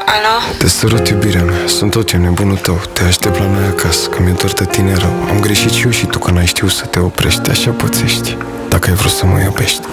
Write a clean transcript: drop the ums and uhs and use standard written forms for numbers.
Alo? Te sărut, iubirea mea, sunt tot eu, nebunul tău. Te aștept la noi acasă, că mi-e dor de tine rău. Am greșit și eu și tu, că n-ai știut să te oprești. Așa pățești, dacă ai vrut să mă iubești.